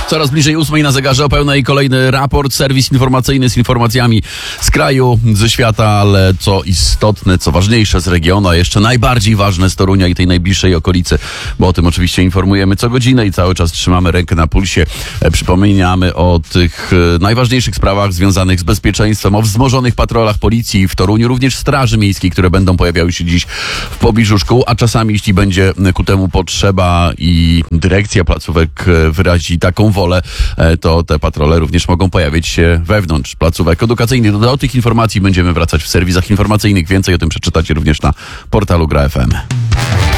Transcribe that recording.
Coraz bliżej 8 na zegarze, o pełnej kolejny raport, serwis informacyjny z informacjami z kraju, ze świata, ale co istotne, co ważniejsze z regionu, a jeszcze najbardziej ważne z Torunia i tej najbliższej okolicy, bo o tym oczywiście informujemy co godzinę i cały czas trzymamy rękę na pulsie. Przypominamy o tych najważniejszych sprawach związanych z bezpieczeństwem, o wzmożonych patrolach policji w Toruniu, również Straży Miejskiej, które będą pojawiały się dziś w pobliżu szkół, a czasami, jeśli będzie ku temu potrzeba i dyrekcja placówek wyrazi taką wolę, to te patrole również mogą pojawić się wewnątrz placówek edukacyjnych. Do tych informacji będziemy wracać w serwisach informacyjnych. Więcej o tym przeczytacie również na portalu Gra FM.